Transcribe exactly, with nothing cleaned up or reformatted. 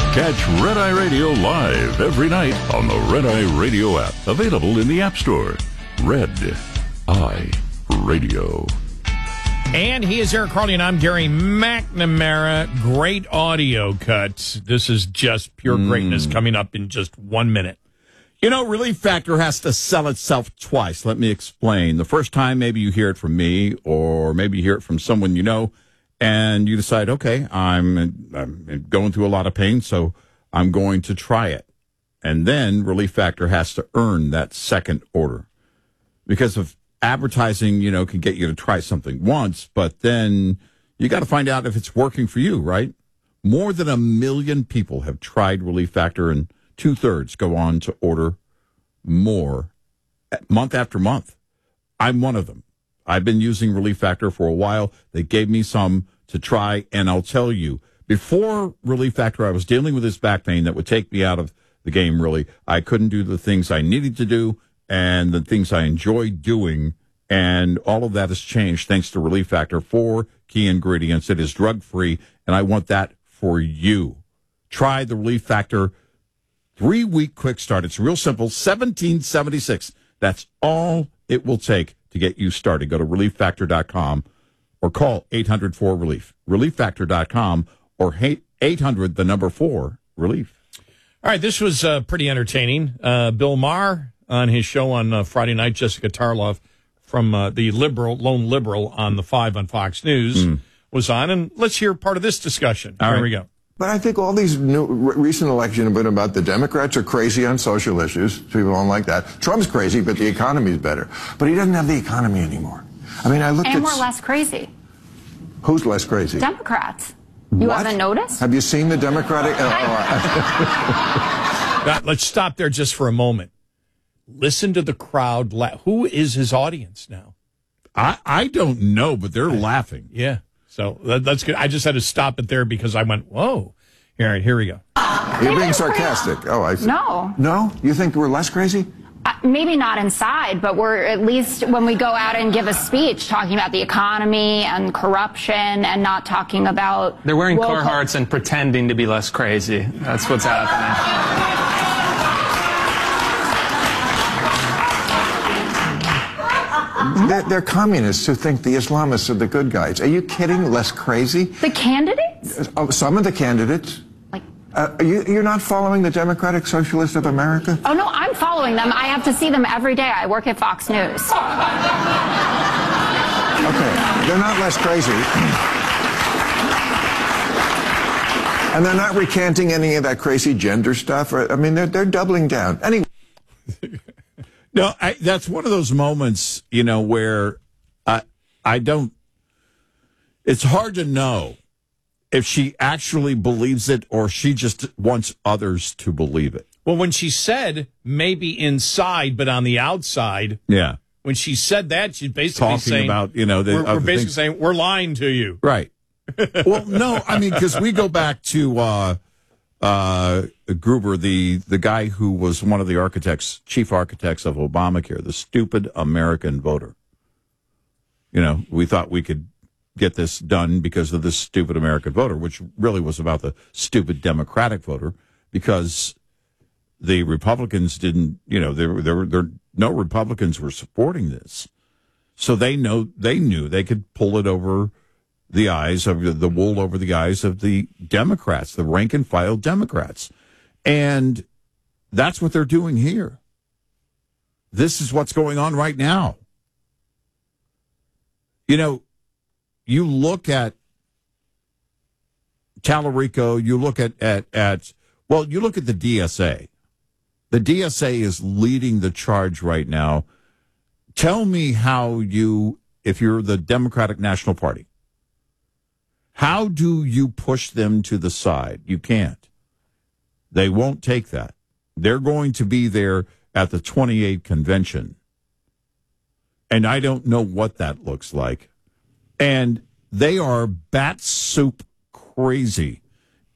Catch Red Eye Radio live every night on the Red Eye Radio app. Available in the App Store. Red Eye Radio. And he is Eric Carly, and I'm Gary McNamara. Great audio cuts. This is just pure greatness coming up in just one minute. You know, Relief Factor has to sell itself twice. Let me explain. The first time, maybe you hear it from me, or maybe you hear it from someone you know, and you decide, okay, I'm, I'm going through a lot of pain, so I'm going to try it. And then Relief Factor has to earn that second order. Because of advertising, you know, can get you to try something once, but then you got to find out if it's working for you, right? More than a million people have tried Relief Factor, and two-thirds go on to order more month after month. I'm one of them. I've been using Relief Factor for a while. They gave me some to try, and I'll tell you, before Relief Factor, I was dealing with this back pain that would take me out of the game, really. I couldn't do the things I needed to do and the things I enjoyed doing, and all of that has changed thanks to Relief Factor. Four key ingredients. It is drug-free, and I want that for you. Try the Relief Factor three-week quick start. It's real simple, seventeen seventy-six. That's all it will take to get you started. Go to relief factor dot com or call eight hundred four relief. relief factor dot com or eight hundred, the number four, relief. All right, this was uh, pretty entertaining. Uh, Bill Maher on his show on uh, Friday night, Jessica Tarlov from uh, the liberal, lone liberal on the five on Fox News mm. was on. And let's hear part of this discussion. All Here right. we go. But I think all these new, recent elections have been about the Democrats are crazy on social issues. People don't like that. Trump's crazy, but the economy's better. But he doesn't have the economy anymore. I mean, I looked and at... we're less crazy. Who's less crazy? Democrats. You What? haven't noticed? Have you seen the Democratic... Uh, Now, let's stop there just for a moment. Listen to the crowd. La- Who is his audience now? I, I don't know, but they're laughing. Yeah. So that, that's good. I just had to stop it there because I went, whoa. All right, here we go. You're being sarcastic. Oh, I see. No. No? You think we're less crazy? Uh, maybe not inside, but we're at least when we go out and give a speech talking about the economy and corruption and not talking about... They're wearing local- Carhartts and pretending to be less crazy. That's what's happening. They're, they're communists who think the Islamists are the good guys. Are you kidding? Less crazy? The candidates? Oh, some of the candidates. Like, Uh, are you, you're not following the Democratic Socialists of America? oh, no, I'm following them. I have to see them every day. I work at Fox News. Okay, they're not less crazy. And they're not recanting any of that crazy gender stuff. Or, I mean, they're, they're doubling down. Anyway. No, I, that's one of those moments, you know, where I, I don't, it's hard to know if she actually believes it or she just wants others to believe it. Well, when she said maybe inside, but on the outside, Yeah. when she said that, she's basically Talking saying, about, you know, the we're, we're other basically things. saying, we're lying to you. Right. Well, no, I mean, because we go back to uh, uh, Gruber, the, the guy who was one of the architects, chief architects of Obamacare, the stupid American voter. You know, we thought we could get this done because of this stupid American voter, which really was about the stupid Democratic voter, because the Republicans didn't, you know, there there there no Republicans were supporting this, so they know they knew they could pull it over the eyes of the wool over the eyes of the Democrats, the rank and file Democrats, and that's what they're doing here. This is what's going on right now. You know, you look at Tallarico, you look at, at, at, well, you look at the D S A. The D S A is leading the charge right now. Tell me how you, if you're the Democratic National Party, how do you push them to the side? You can't. They won't take that. They're going to be there at the twenty-eighth convention. And I don't know what that looks like. And they are bat soup crazy